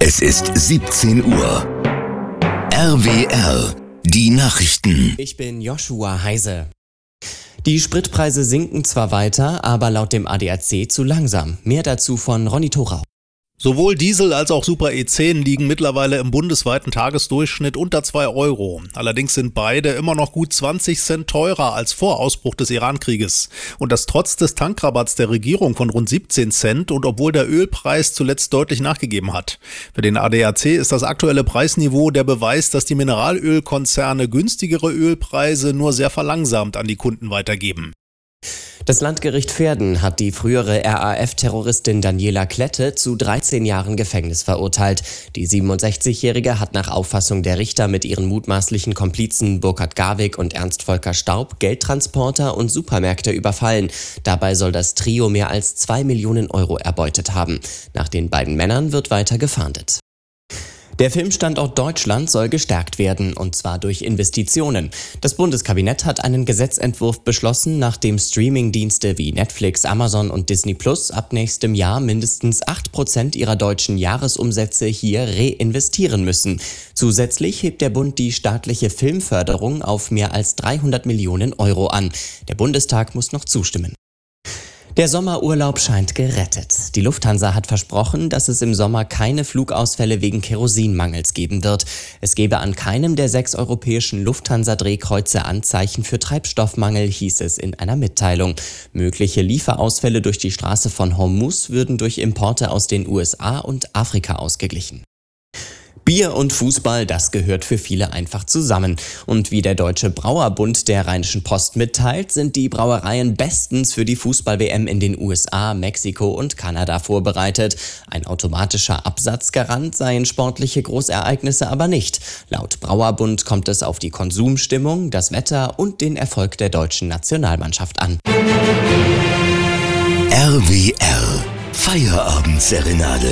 Es ist 17 Uhr. RWR, die Nachrichten. Ich bin Joshua Heise. Die Spritpreise sinken zwar weiter, aber laut dem ADAC zu langsam. Mehr dazu von Ronny Thorau. Sowohl Diesel als auch Super E10 liegen mittlerweile im bundesweiten Tagesdurchschnitt unter 2 Euro. Allerdings sind beide immer noch gut 20 Cent teurer als vor Ausbruch des Iran-Krieges. Und das trotz des Tankrabatts der Regierung von rund 17 Cent und obwohl der Ölpreis zuletzt deutlich nachgegeben hat. Für den ADAC ist das aktuelle Preisniveau der Beweis, dass die Mineralölkonzerne günstigere Ölpreise nur sehr verlangsamt an die Kunden weitergeben. Das Landgericht Verden hat die frühere RAF-Terroristin Daniela Klette zu 13 Jahren Gefängnis verurteilt. Die 67-Jährige hat nach Auffassung der Richter mit ihren mutmaßlichen Komplizen Burkhard Garwig und Ernst Volker Staub Geldtransporter und Supermärkte überfallen. Dabei soll das Trio mehr als 2 Millionen Euro erbeutet haben. Nach den beiden Männern wird weiter gefahndet. Der Filmstandort Deutschland soll gestärkt werden, und zwar durch Investitionen. Das Bundeskabinett hat einen Gesetzentwurf beschlossen, nach dem Streamingdienste wie Netflix, Amazon und Disney Plus ab nächstem Jahr mindestens 8% ihrer deutschen Jahresumsätze hier reinvestieren müssen. Zusätzlich hebt der Bund die staatliche Filmförderung auf mehr als 300 Millionen Euro an. Der Bundestag muss noch zustimmen. Der Sommerurlaub scheint gerettet. Die Lufthansa hat versprochen, dass es im Sommer keine Flugausfälle wegen Kerosinmangels geben wird. Es gebe an keinem der 6 europäischen Lufthansa-Drehkreuze Anzeichen für Treibstoffmangel, hieß es in einer Mitteilung. Mögliche Lieferausfälle durch die Straße von Hormuz würden durch Importe aus den USA und Afrika ausgeglichen. Bier und Fußball, das gehört für viele einfach zusammen. Und wie der Deutsche Brauerbund der Rheinischen Post mitteilt, sind die Brauereien bestens für die Fußball-WM in den USA, Mexiko und Kanada vorbereitet. Ein automatischer Absatzgarant seien sportliche Großereignisse aber nicht. Laut Brauerbund kommt es auf die Konsumstimmung, das Wetter und den Erfolg der deutschen Nationalmannschaft an. RWR, Feierabendserenade.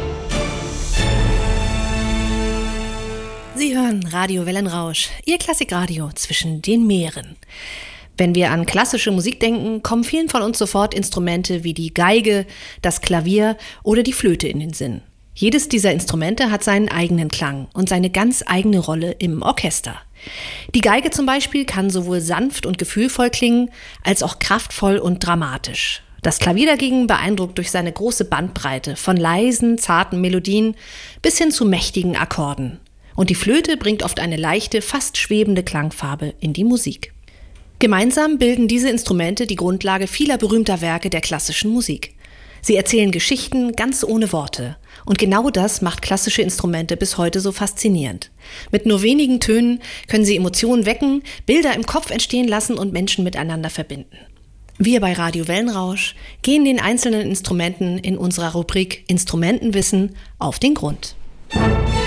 Sie hören Radio Wellenrausch, Ihr Klassikradio zwischen den Meeren. Wenn wir an klassische Musik denken, kommen vielen von uns sofort Instrumente wie die Geige, das Klavier oder die Flöte in den Sinn. Jedes dieser Instrumente hat seinen eigenen Klang und seine ganz eigene Rolle im Orchester. Die Geige zum Beispiel kann sowohl sanft und gefühlvoll klingen, als auch kraftvoll und dramatisch. Das Klavier dagegen beeindruckt durch seine große Bandbreite, von leisen, zarten Melodien bis hin zu mächtigen Akkorden. Und die Flöte bringt oft eine leichte, fast schwebende Klangfarbe in die Musik. Gemeinsam bilden diese Instrumente die Grundlage vieler berühmter Werke der klassischen Musik. Sie erzählen Geschichten ganz ohne Worte. Und genau das macht klassische Instrumente bis heute so faszinierend. Mit nur wenigen Tönen können sie Emotionen wecken, Bilder im Kopf entstehen lassen und Menschen miteinander verbinden. Wir bei Radio Wellenrausch gehen den einzelnen Instrumenten in unserer Rubrik Instrumentenwissen auf den Grund.